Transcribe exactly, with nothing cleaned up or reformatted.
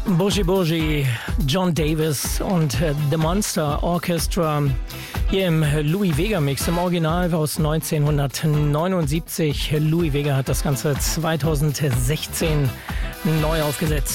Boogie Boogie, John Davis und The Monster Orchestra hier im Louie Vega Mix, im Original aus neunzehnhundertneunundsiebzig. Louie Vega hat das Ganze zweitausendsechzehn neu aufgesetzt.